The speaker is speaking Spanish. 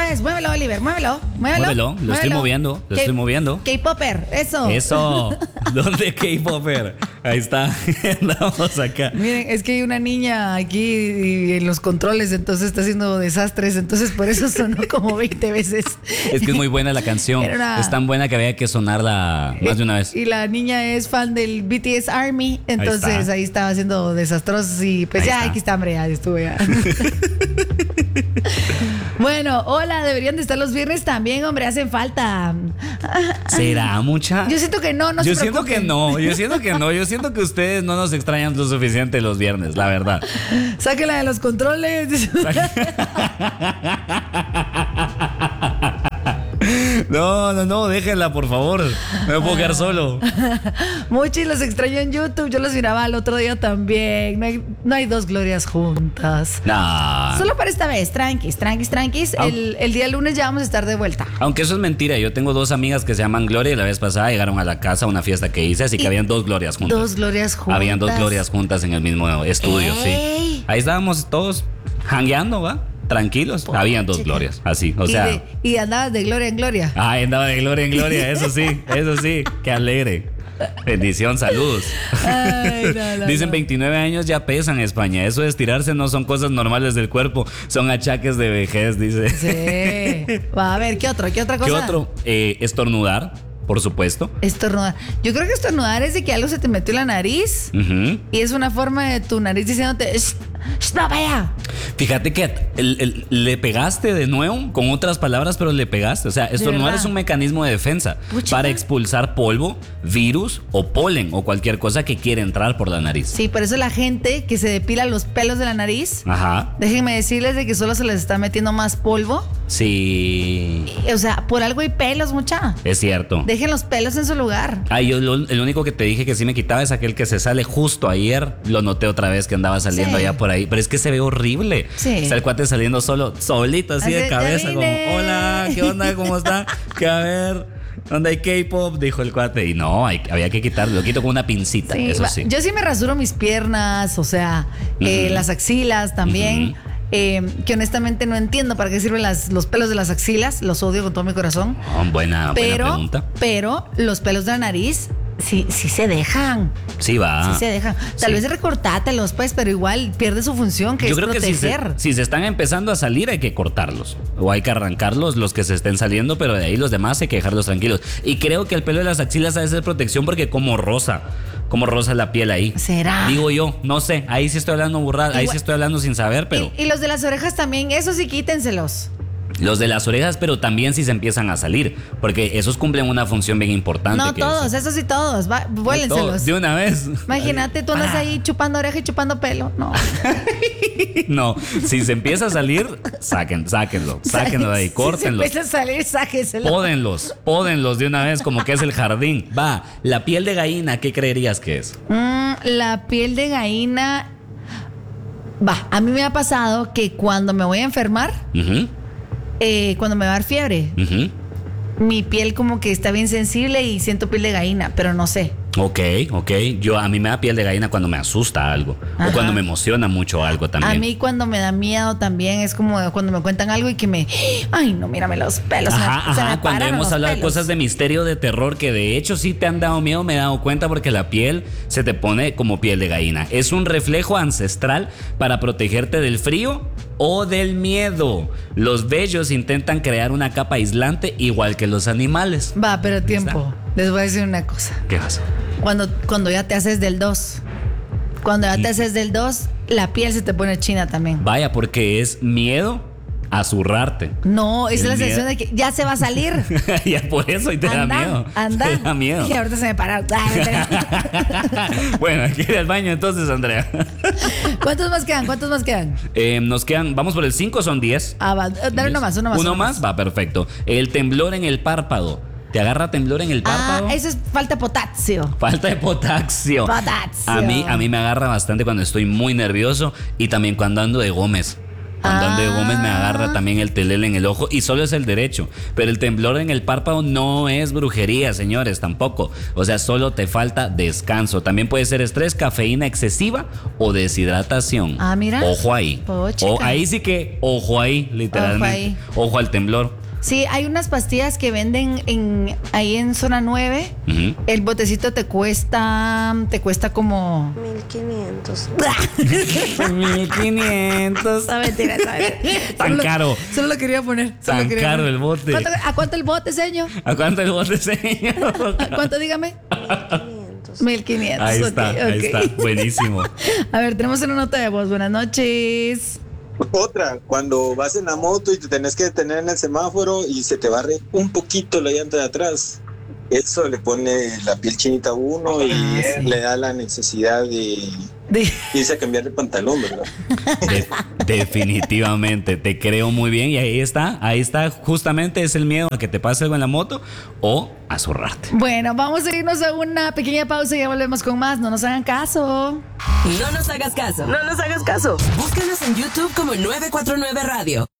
es. Muévelo, Oliver, muévelo. Lo estoy moviendo, estoy moviendo. K-Popper, eso. Eso. ¿Dónde K-Popper? Ahí está. Andamos acá. Miren, es que hay una niña aquí en los controles, entonces está haciendo desastres, entonces por eso sonó como 20 veces. Es que es muy buena la canción. Es tan buena que había que sonarla más de una vez. Y la niña es fan del BTS Army, entonces ahí estaba haciendo desastrosos y pues ya, aquí está, hombre, ya estuve ya. Bueno, hola, deberían de estar los viernes también, hombre, hacen falta. ¿Será mucha? Yo siento que no, Yo siento que no, yo siento que ustedes no nos extrañan lo suficiente los viernes, la verdad. Sáquenla de los controles. No, déjenla, por favor. Me voy a quedar solo. Muchos los extraño en YouTube. Yo los miraba el otro día también. No hay dos glorias juntas. No. Solo para esta vez. Tranquis. El día lunes ya vamos a estar de vuelta. Aunque eso es mentira. Yo tengo dos amigas que se llaman Gloria y la vez pasada llegaron a la casa a una fiesta que hice, así que habían dos glorias juntas. Dos glorias juntas. Habían dos glorias juntas en el mismo estudio, sí. Ahí estábamos todos jangueando, ¿va? Tranquilos, habían dos glorias, así, o sea. Y andabas de gloria en gloria. Andaba de gloria en gloria, eso sí, qué alegre. Bendición, saludos. Ay, no, Dicen 29 años ya pesan en España. Eso de estirarse no son cosas normales del cuerpo, son achaques de vejez, dice. Sí. Va a ver, ¿qué otra cosa? ¿Qué otro? Estornudar, por supuesto. Estornudar. Yo creo que estornudar es de que algo se te metió en la nariz y es una forma de tu nariz diciéndote no vaya. Fíjate que le pegaste de nuevo con otras palabras, pero le pegaste. O sea, estornudar es un mecanismo de defensa para expulsar polvo, virus o polen o cualquier cosa que quiera entrar por la nariz. Sí, por eso la gente que se depila los pelos de la nariz, déjenme decirles de que solo se les está metiendo más polvo. Sí. O sea, por algo hay pelos, mucha. Es cierto. Dejen los pelos en su lugar. Yo el único que te dije que sí me quitaba es aquel que se sale justo ayer. Lo noté otra vez que andaba saliendo allá por ahí. Pero es que se ve horrible. Sí. Está el cuate saliendo solito, así de cabeza, como, hola, ¿qué onda? ¿Cómo está? Que a ver, ¿dónde hay K-pop? Dijo el cuate. Y no, había que quitarlo. Lo quito con una pincita, eso sí. Yo sí me rasuro mis piernas, o sea, las axilas también. Que honestamente no entiendo para qué sirven los pelos de las axilas. Los odio con todo mi corazón. Buena pregunta. Pero los pelos de la nariz sí se dejan. Sí va. Sí se dejan. Tal vez recortátelos, pues, pero igual pierde su función, que yo es creo proteger. Que si se están empezando a salir, hay que cortarlos. O hay que arrancarlos, los que se estén saliendo, pero de ahí los demás hay que dejarlos tranquilos. Y creo que el pelo de las axilas ha de ser protección porque como rosa la piel ahí. ¿Será? Digo yo, no sé. Ahí sí estoy hablando burrada, ahí sí estoy hablando sin saber, pero. Y los de las orejas también, eso sí quítenselos. Los de las orejas, pero también si se empiezan a salir, porque esos cumplen una función bien importante. No todos, esos sí todos, vuélenselos. De una vez. Imagínate, tú andas ahí chupando oreja y chupando pelo. No. No, si se empieza a salir, sáquenlo de ahí, córtenlo. Si se empieza a salir, sáquenselo. Pódenlos de una vez, como que es el jardín. Va, la piel de gallina, ¿qué creerías que es? La piel de gallina. A mí me ha pasado que cuando me voy a enfermar, cuando me va a dar fiebre, mi piel como que está bien sensible y siento piel de gallina, pero no sé. Ok. A mí me da piel de gallina cuando me asusta algo. O cuando me emociona mucho algo también. A mí cuando me da miedo también es como cuando me cuentan algo y que ay, no, mírame los pelos. Cuando hemos hablado de cosas de misterio, de terror, que de hecho sí te han dado miedo, me he dado cuenta porque la piel se te pone como piel de gallina. Es un reflejo ancestral para protegerte del frío o del miedo. Los vellos intentan crear una capa aislante igual que los animales. Pero tiempo. Les voy a decir una cosa. ¿Qué pasa? Cuando ya te haces del 2. Cuando ya te haces del 2, la piel se te pone china también. Vaya, porque es miedo a zurrarte. No, es la sensación de que ya se va a salir. Ya por eso y te da miedo. Te da miedo. Y ahorita se me para. Bueno, hay que ir al baño entonces, Andrea. ¿Cuántos más quedan? Nos quedan, vamos por el 5, son 10. Dale uno más. ¿Uno más? Va, perfecto. El temblor en el párpado. ¿Te agarra temblor en el párpado? Eso es falta de potasio. Falta de potasio. A mí me agarra bastante cuando estoy muy nervioso y también cuando ando de Gómez. Cuando ando de Gómez me agarra también el telele en el ojo y solo es el derecho. Pero el temblor en el párpado no es brujería, señores, tampoco. O sea, solo te falta descanso. También puede ser estrés, cafeína excesiva o deshidratación. Mira. Ojo ahí. Ahí sí que, ojo ahí, literalmente. Ojo al temblor. Sí, hay unas pastillas que venden ahí en zona 9. Uh-huh. El botecito te cuesta como 1,500. 1,500. No, mentira. Tan caro. Solo lo quería poner. Tan caro el bote. ¿A cuánto el bote, señor? ¿A cuánto el bote, señor? ¿A cuánto, dígame? 1,500. Ahí está, okay. Ahí está. Buenísimo. A ver, tenemos una nota de voz. Buenas noches. Otra, cuando vas en la moto y te tenés que detener en el semáforo y se te barre un poquito la llanta de atrás, eso le pone la piel chinita a uno y sí, le da la necesidad de irse a cambiar de pantalón, ¿verdad? Definitivamente, te creo muy bien y ahí está, justamente es el miedo a que te pase algo en la moto o a zurrarte. Bueno, vamos a irnos a una pequeña pausa y ya volvemos con más. No nos hagan caso. No nos hagas caso. Búscanos en YouTube como 949 Radio.